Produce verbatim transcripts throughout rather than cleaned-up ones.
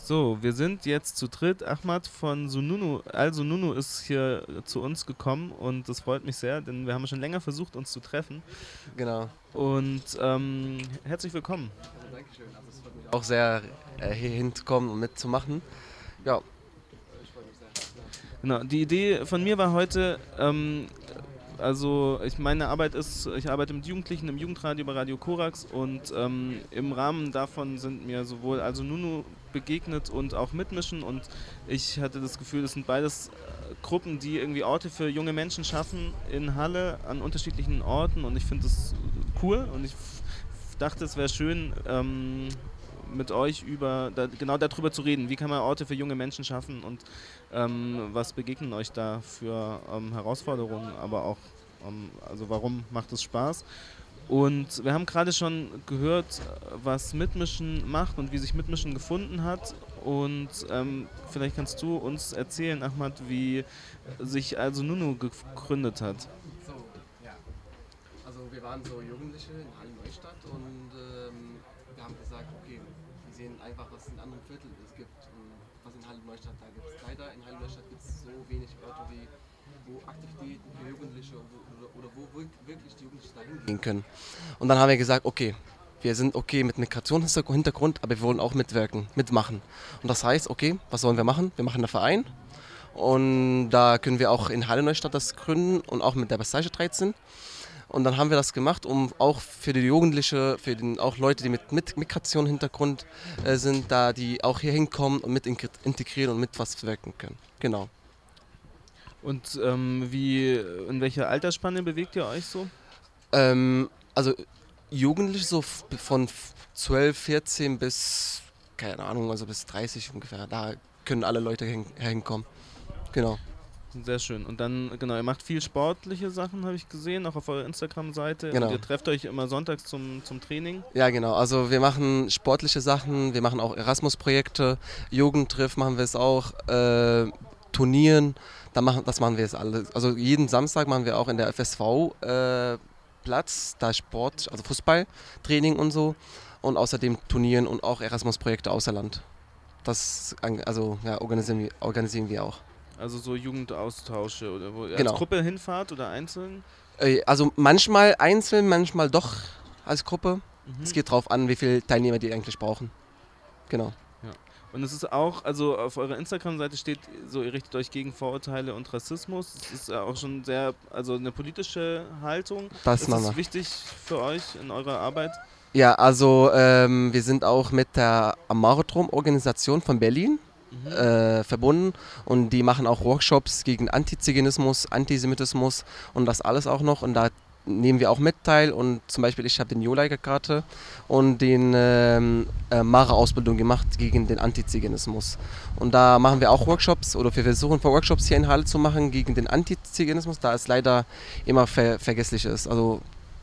So, wir sind jetzt zu dritt. Ahmad von Sununu, Al-Sununu ist hier zu uns gekommen und das freut mich sehr, denn wir haben schon länger versucht, uns zu treffen. Genau. Und ähm, herzlich willkommen. Also Dankeschön. Also es freut mich auch sehr, äh, hier hinzukommen und mitzumachen. Ja, ich freue mich sehr. Ja. Genau, die Idee von mir war heute, ähm, also ich meine Arbeit ist, ich arbeite mit Jugendlichen im Jugendradio bei Radio Korax und ähm, im Rahmen davon sind mir sowohl also Nunu begegnet und auch Mitmischen und ich hatte das Gefühl, das sind beides äh, Gruppen, die irgendwie Orte für junge Menschen schaffen in Halle an unterschiedlichen Orten und ich finde das cool und ich f- dachte, es wäre schön, ähm, mit euch über da, genau darüber zu reden. Wie kann man Orte für junge Menschen schaffen und ähm, was begegnen euch da für ähm, Herausforderungen, aber auch ähm, also warum macht es Spaß? Und wir haben gerade schon gehört, was Mitmischen macht und wie sich Mitmischen gefunden hat. Und ähm, vielleicht kannst du uns erzählen, Ahmad, wie sich also Nunu gegründet hat. So, ja. Also wir waren so Jugendliche in Halle-Neustadt und ähm, wir haben gesagt, okay, wir sehen einfach, was in anderen Vierteln es gibt und was in Halle-Neustadt da gibt. Leider in Halle-Neustadt gibt es so wenig Orte, wie, wo Aktivitäten für Jugendliche und wo, oder, oder wo wirk- wirklich die Jugendlichen dahin gehen können. Und dann haben wir gesagt, okay, wir sind okay mit Migrationshintergrund, aber wir wollen auch mitwirken, mitmachen. Und das heißt, okay, was sollen wir machen? Wir machen einen Verein und da können wir auch in Halle Neustadt das gründen und auch mit der Passage dreizehn. Und dann haben wir das gemacht, um auch für die Jugendliche, für den, auch Leute, die mit, mit Migration-Hintergrund äh, sind, da die auch hier hinkommen und mit integrieren und mit was wirken können. Genau. Und ähm, wie, in welcher Altersspanne bewegt ihr euch so? Ähm, also Jugendliche so f- von f- zwölf, vierzehn bis, keine Ahnung, also bis dreißig ungefähr. Da können alle Leute hin, hinkommen. Genau. Sehr schön. Und dann, genau, ihr macht viel sportliche Sachen, habe ich gesehen, auch auf eurer Instagram-Seite. Und Genau. ihr trefft euch immer sonntags zum, zum Training. Ja, genau. Also wir machen sportliche Sachen, wir machen auch Erasmus-Projekte, Jugendtreff machen wir es auch, äh, Turnieren, da machen, das machen wir jetzt alle. Also jeden Samstag machen wir auch in der F S V äh, Platz, da Sport, also Fußballtraining und so. Und außerdem Turnieren und auch Erasmus-Projekte außer Land. Das an- also ja, organisieren wir, organisieren wir auch. Also so Jugendaustausche oder wo ihr als Genau. Gruppe hinfahrt oder einzeln. Äh, Also manchmal einzeln, manchmal doch als Gruppe. Es Mhm. geht drauf an, wie viele Teilnehmer die eigentlich brauchen. Genau. Ja. Und es ist auch, also auf eurer Instagram-Seite steht so, ihr richtet euch gegen Vorurteile und Rassismus. Es ist ja auch schon sehr, also eine politische Haltung. Das Ist machen es wir. wichtig für euch in eurer Arbeit? Ja, also ähm, wir sind auch mit der Amaretrum-Organisation von Berlin Mhm. äh, verbunden und die machen auch Workshops gegen Antiziganismus, Antisemitismus und das alles auch noch und da nehmen wir auch mit teil und zum Beispiel ich habe den Joleiger-Karte und den ähm, äh, Mara-Ausbildung gemacht gegen den Antiziganismus und da machen wir auch Workshops oder wir versuchen Workshops hier in Halle zu machen gegen den Antiziganismus, da es leider immer ver vergesslich ist, also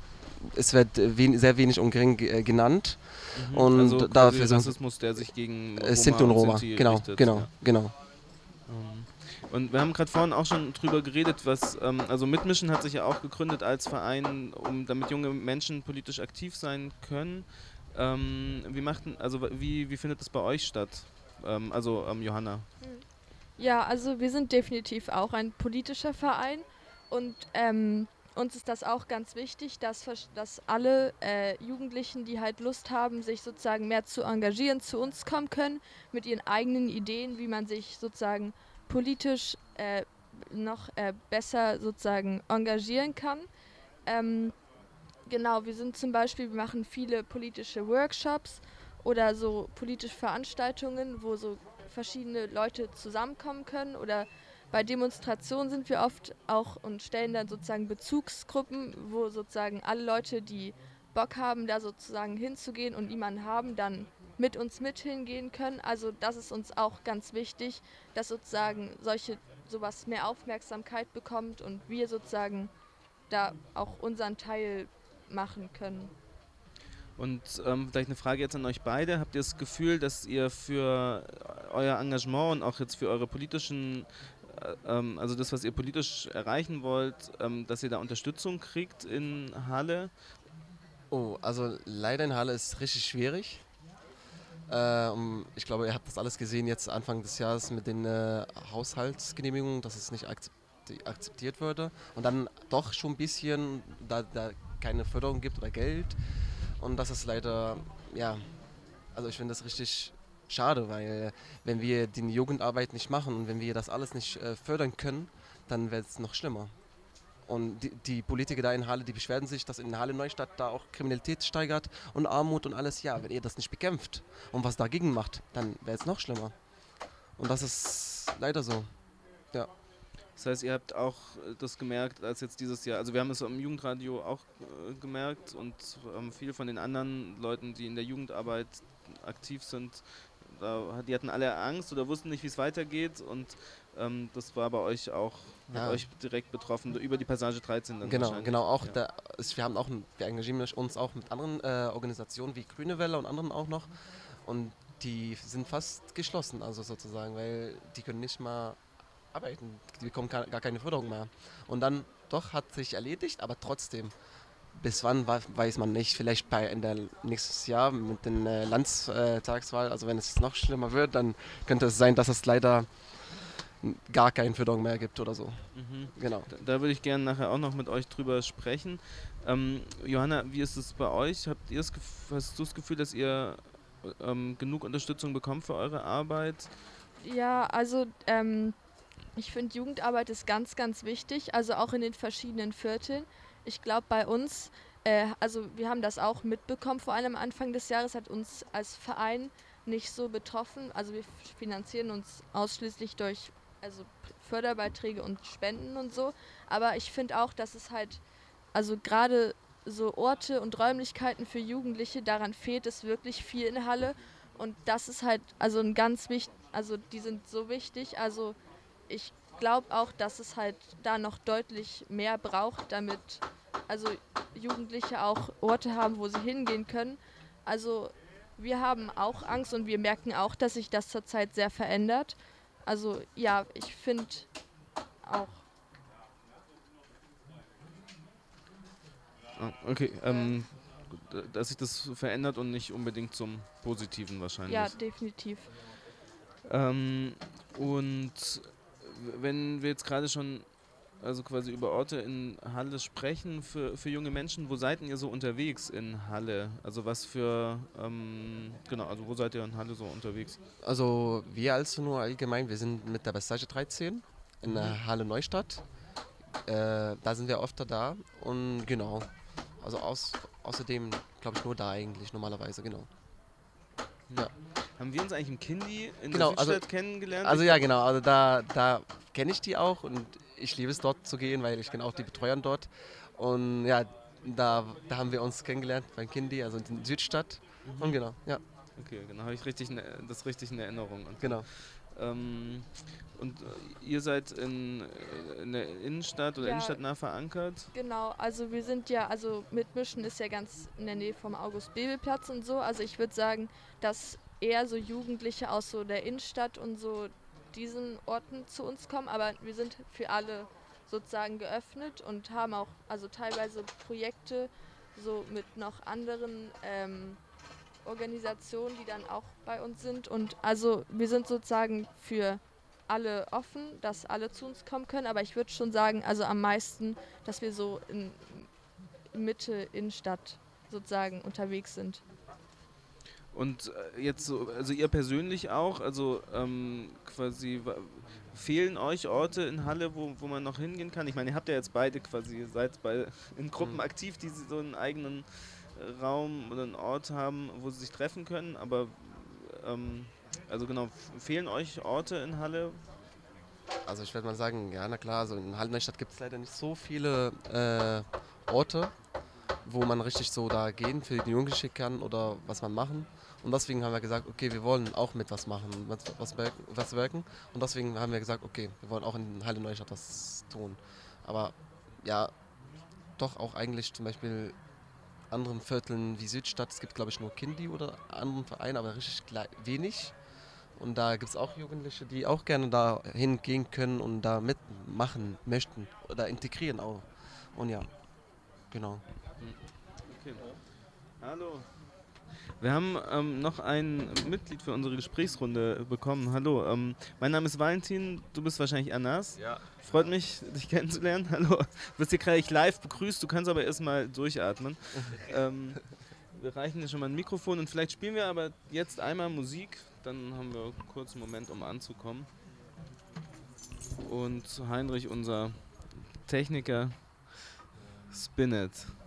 es wird wen sehr wenig und gering äh, genannt Mhm. Also und quasi dafür sind Rassismus, der sich gegen äh, Roma Sinti und und Roma. Sinti Genau, richtet. genau, Ja. genau. Ähm, Und wir haben gerade vorhin auch schon drüber geredet, was, ähm, also Mitmischen hat sich ja auch gegründet als Verein, um damit junge Menschen politisch aktiv sein können. Ähm, wie macht, denn- also wie, wie findet das bei euch statt? Ähm, also ähm, Johanna. Mhm. Ja, also wir sind definitiv auch ein politischer Verein und ähm, uns ist das auch ganz wichtig, dass, vers- dass alle äh, Jugendlichen, die halt Lust haben, sich sozusagen mehr zu engagieren, zu uns kommen können mit ihren eigenen Ideen, wie man sich sozusagen politisch äh, noch äh, besser sozusagen engagieren kann. Ähm, Genau, wir sind zum Beispiel, wir machen viele politische Workshops oder so politische Veranstaltungen, wo so verschiedene Leute zusammenkommen können oder bei Demonstrationen sind wir oft auch und stellen dann sozusagen Bezugsgruppen, wo sozusagen alle Leute, die Bock haben, da sozusagen hinzugehen und niemanden haben, dann mit uns mit hingehen können. Also das ist uns auch ganz wichtig, dass sozusagen solche sowas mehr Aufmerksamkeit bekommt und wir sozusagen da auch unseren Teil machen können. Und ähm, vielleicht eine Frage jetzt an euch beide. Habt ihr das Gefühl, dass ihr für euer Engagement und auch jetzt für eure politischen, äh, ähm, also das, was ihr politisch erreichen wollt, ähm, dass ihr da Unterstützung kriegt in Halle? Oh, also leider in Halle ist es richtig schwierig. Äh, um, ich glaube, ihr habt das alles gesehen jetzt Anfang des Jahres mit den äh, Haushaltsgenehmigungen, dass es nicht akzept- akzeptiert würde. Und dann doch schon ein bisschen, da, da keine Förderung gibt oder Geld. Und das ist leider, ja, also ich finde das richtig schade, weil wenn wir die Jugendarbeit nicht machen und wenn wir das alles nicht äh, fördern können, dann wird es noch schlimmer. Und die, die Politiker da in Halle, die beschweren sich, dass in Halle Neustadt da auch Kriminalität steigert und Armut und alles. Ja, wenn ihr das nicht bekämpft und was dagegen macht, dann wäre es noch schlimmer. Und das ist leider so. Ja. Das heißt, ihr habt auch äh, das gemerkt, als jetzt dieses Jahr, also wir haben es im Jugendradio auch äh, gemerkt und ähm, viele von den anderen Leuten, die in der Jugendarbeit aktiv sind, da, die hatten alle Angst oder wussten nicht, wie es weitergeht und ähm, das war bei euch auch, hat Ja. euch direkt betroffen, über die Passage dreizehn dann Genau, wahrscheinlich. genau. Auch Ja. da, ist, wir haben auch, wir engagieren uns auch mit anderen äh, Organisationen wie Grüne Welle und anderen auch noch. Und die sind fast geschlossen, also sozusagen, weil die können nicht mal arbeiten, die bekommen gar gar keine Förderung mehr. Und dann doch hat sich erledigt, aber trotzdem, bis wann wa- weiß man nicht. Vielleicht bei in der nächstes Jahr mit den äh, Landtagswahl, also wenn es noch schlimmer wird, dann könnte es sein, dass es leider gar keine Förderung mehr gibt oder so. Mhm. Genau. Da, da würde ich gerne nachher auch noch mit euch drüber sprechen. Ähm, Johanna, wie ist es bei euch? Habt ihr's Gef- hast du das Gefühl, dass ihr ähm, genug Unterstützung bekommt für eure Arbeit? Ja, also ähm, ich finde Jugendarbeit ist ganz, ganz wichtig, also auch in den verschiedenen Vierteln. Ich glaube bei uns, äh, also wir haben das auch mitbekommen, vor allem Anfang des Jahres hat uns als Verein nicht so betroffen. Also wir f- finanzieren uns ausschließlich durch also P- Förderbeiträge und Spenden und so. Aber ich finde auch, dass es halt, also gerade so Orte und Räumlichkeiten für Jugendliche, daran fehlt es wirklich viel in Halle. Und das ist halt also ein ganz wichtig, also die sind so wichtig. Also ich glaube auch, dass es halt da noch deutlich mehr braucht, damit also Jugendliche auch Orte haben, wo sie hingehen können. Also wir haben auch Angst und wir merken auch, dass sich das zurzeit sehr verändert. Also ja, ich finde auch. Ah, okay, ähm, d- dass sich das verändert und nicht unbedingt zum Positiven wahrscheinlich. Ja, definitiv. Ähm, und w- wenn wir jetzt gerade schon also quasi über Orte in Halle sprechen, für, für junge Menschen, wo seid denn ihr so unterwegs in Halle? Also was für, ähm, genau, also wo seid ihr in Halle so unterwegs? Also wir als nur allgemein, wir sind mit der Passage dreizehn in der Halle Neustadt. Äh, da sind wir öfter da und genau. Also aus, außerdem glaube ich nur da eigentlich normalerweise, genau. Ja. Haben wir uns eigentlich im Kindi in Genau, der also- Südstadt kennengelernt? Also Ich- ja genau, also da, da kenne ich die auch und ich liebe es dort zu gehen, weil ich kenne auch die Betreuer dort. Und ja, da, da haben wir uns kennengelernt beim Kindi, also in der Südstadt. Mhm. Und genau, ja, Okay, genau, habe ich richtig ne, das richtig in Erinnerung. Und, genau. ähm, und äh, ihr seid in, äh, in der Innenstadt oder Ja. innenstadtnah verankert? Genau, also wir sind ja, also Mitmischen ist ja ganz in der Nähe vom August-Bebel-Platz und so. Also ich würde sagen, dass eher so Jugendliche aus so der Innenstadt und so diesen Orten zu uns kommen, aber wir sind für alle sozusagen geöffnet und haben auch also teilweise Projekte so mit noch anderen ähm, Organisationen, die dann auch bei uns sind. Und also wir sind sozusagen für alle offen, dass alle zu uns kommen können, aber ich würde schon sagen, also am meisten, dass wir so in Mitte, Innenstadt sozusagen unterwegs sind. Und äh, jetzt so, also ihr persönlich auch, also ähm, quasi wa- fehlen euch Orte in Halle, wo, wo man noch hingehen kann? Ich meine, ihr habt ja jetzt beide quasi, ihr seid bei, in Gruppen Mhm. aktiv, die so einen eigenen äh, Raum oder einen Ort haben, wo sie sich treffen können, aber ähm, also genau, f- fehlen euch Orte in Halle? Also ich würde mal sagen, ja, na klar, also in Halle Neustadt gibt es leider nicht so viele äh, Orte, wo man richtig so da gehen für die Jugendlichen kann oder was man machen. Und deswegen haben wir gesagt, okay, wir wollen auch mit was machen, was, was, wirken, was wirken. Und deswegen haben wir gesagt, okay, wir wollen auch in Halle Neustadt was tun. Aber ja, doch auch eigentlich zum Beispiel anderen Vierteln wie Südstadt, es gibt glaube ich nur Kindi oder anderen Vereine, aber richtig klei- wenig. Und da gibt es auch Jugendliche, die auch gerne da hingehen können und da mitmachen möchten oder integrieren auch. Und ja, genau. Okay. Hallo. Wir haben ähm, noch ein Mitglied für unsere Gesprächsrunde bekommen. Hallo, ähm, mein Name ist Valentin, du bist wahrscheinlich Anas. Ja. Freut mich, dich kennenzulernen. Hallo, du wirst hier gleich live begrüßt, du kannst aber erstmal durchatmen. ähm, wir reichen dir schon mal ein Mikrofon und vielleicht spielen wir aber jetzt einmal Musik, dann haben wir einen kurzen Moment, um anzukommen. Und Heinrich, unser Techniker, Spin It.